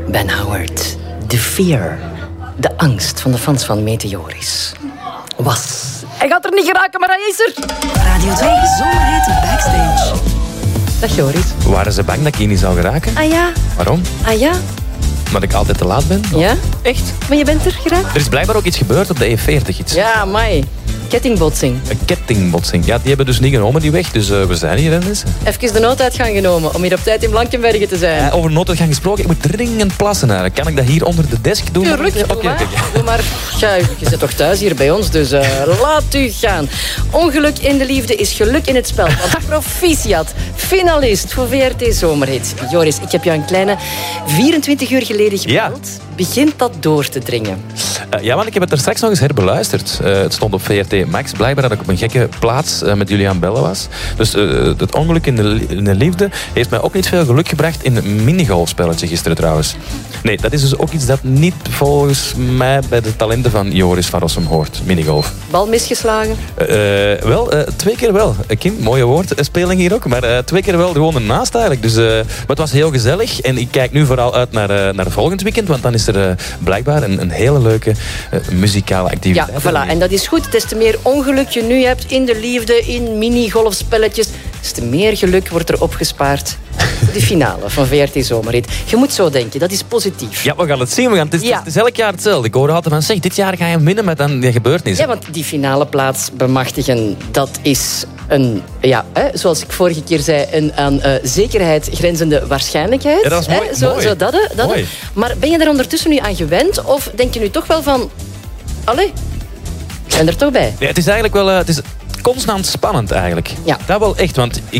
Ben Howard. The fear. De angst van de fans van Meteoris. Hij gaat er niet geraken, maar hij is er. Radio 2 Zomerhit Backstage. Dag Joris. Waren ze bang dat ik hier niet zou geraken? Ah ja. Waarom? Ah ja. Omdat ik altijd te laat ben? Ja? Echt? Maar je bent er geraakt? Er is blijkbaar ook iets gebeurd op de E40. Iets. Ja, amai. Kettingbotsing. Een kettingbotsing. Ja, die hebben dus niet genomen, die weg. Dus we zijn hier, Rennes. Even de nooduitgang genomen om hier op tijd in Blankenbergen te zijn. Over nooduitgang gesproken, ik moet dringend plassen eigenlijk. Kan ik dat hier onder de desk doen? Tuurlijk, Oké. doe maar. Ja, je zit toch thuis hier bij ons, dus laat u gaan. Ongeluk in de liefde is geluk in het spel. Want proficiat, finalist voor VRT Zomerhit. Joris, ik heb jou een kleine 24 uur geleden gebeld. Ja. Begint dat door te dringen? Ja, want ik heb het er straks nog eens herbeluisterd. Het stond op VRT Max. Blijkbaar dat ik op een gekke plaats met Julian Belle was. Dus het ongeluk in de liefde heeft mij ook niet veel geluk gebracht in een minigolfspelletje gisteren trouwens. Nee, dat is dus ook iets dat niet volgens mij bij de talenten van Joris van Rossum hoort. Minigolf. Bal misgeslagen? Wel, 2 keer wel. Kim, mooie woordspeling hier ook. Maar 2 keer wel gewoon ernaast eigenlijk. Dus, maar het was heel gezellig. En ik kijk nu vooral uit naar volgend weekend. Want dan is er blijkbaar een hele leuke muzikale activiteit. Ja, voilà. En dat is goed. Des te meer ongeluk je nu hebt in de liefde, in minigolfspelletjes, des te meer geluk wordt er opgespaard. De finale van VRT Zomerhit. Je moet zo denken, dat is positief. Ja, we gaan het zien. Het is elk jaar hetzelfde. Ik hoor altijd van, zeg, dit jaar ga je winnen, maar dan gebeurt niets. Ja, want die finale plaats bemachtigen, dat is een, zoals ik vorige keer zei, een aan zekerheid grenzende waarschijnlijkheid. Ja, dat is mooi. Zo, dat. Mooi. Maar ben je daar ondertussen nu aan gewend? Of denk je nu toch wel van, allee, ik ben er toch bij? Ja, het is eigenlijk wel... het is constant spannend eigenlijk. Ja. Dat wel echt, want